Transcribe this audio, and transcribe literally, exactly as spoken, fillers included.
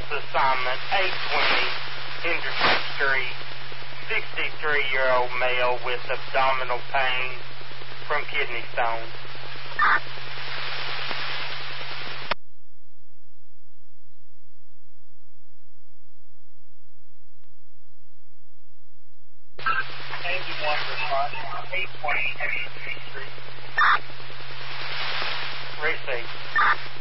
assignment, eight twenty Henderson Street, sixty-three-year-old male with abdominal pain from kidney stones. eighty-one responding, eight twenty Henderson Street. Receive.